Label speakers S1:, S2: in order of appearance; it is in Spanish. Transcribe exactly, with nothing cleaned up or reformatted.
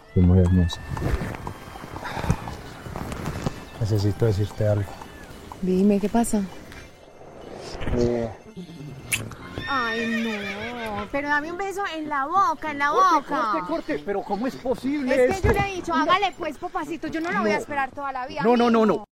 S1: Fue muy hermosa. Necesito decirte algo.
S2: Dime, ¿qué pasa?
S1: Eh,
S2: Ay, no, pero dame un beso en la boca, en la
S3: Corte,
S2: boca.
S3: corte, corte, pero ¿cómo es posible
S2: Es que
S3: esto?
S2: yo le he dicho, hágale pues, papacito, yo no lo voy a esperar toda la vida.
S3: No, no, no, no.